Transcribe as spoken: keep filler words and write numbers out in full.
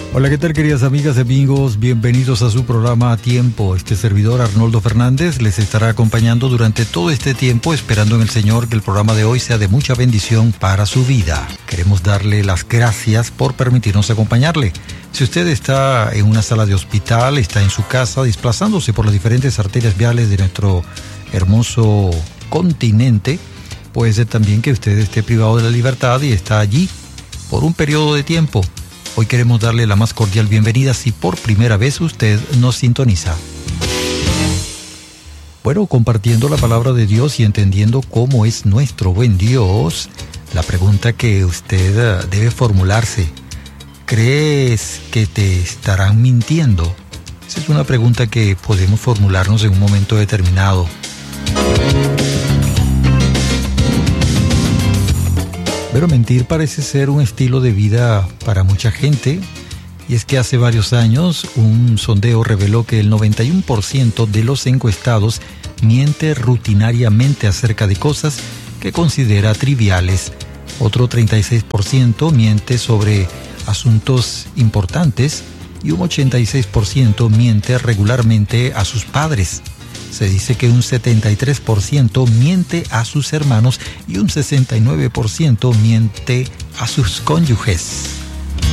Hola, ¿qué tal, queridas amigas y amigos? Bienvenidos a su programa A Tiempo. Este servidor, Arnoldo Fernández, les estará acompañando durante todo este tiempo, esperando en el Señor que el programa de hoy sea de mucha bendición para su vida. Queremos darle las gracias por permitirnos acompañarle. Si usted está en una sala de hospital, está en su casa, desplazándose por las diferentes arterias viales de nuestro hermoso continente, puede ser también que usted esté privado de la libertad y está allí por un periodo de tiempo. Hoy queremos darle la más cordial bienvenida si por primera vez usted nos sintoniza. Bueno, compartiendo la palabra de Dios y entendiendo cómo es nuestro buen Dios, la pregunta que usted debe formularse: ¿crees que te estarán mintiendo? Esa es una pregunta que podemos formularnos en un momento determinado. Pero mentir parece ser un estilo de vida para mucha gente, y es que hace varios años un sondeo reveló que el noventa y uno por ciento de los encuestados miente rutinariamente acerca de cosas que considera triviales. Otro treinta y seis por ciento miente sobre asuntos importantes y un ochenta y seis por ciento miente regularmente a sus padres. Se dice que un setenta y tres por ciento miente a sus hermanos y un sesenta y nueve por ciento miente a sus cónyuges.